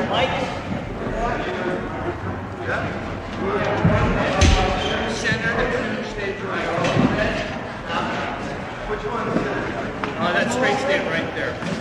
Mike? Center and stage right. Which one? That straight stand right there.